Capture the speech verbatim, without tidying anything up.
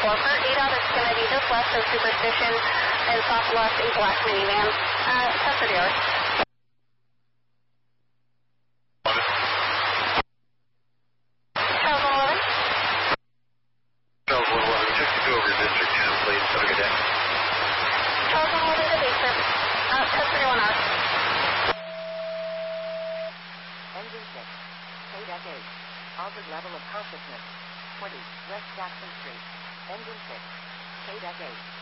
for eight out, it's going to be just west of Superstition and southwest a black minivan. Uh, test the dealer. Charles one eleven. Charles one eleven, sixty-two over District ten, please. Have a good day. Charles one eleven to base, sir. Uh, test three one R. Engine six, K D E C eight, altered level of consciousness, twenty, West Jackson Street. Engine six, K D E C eight.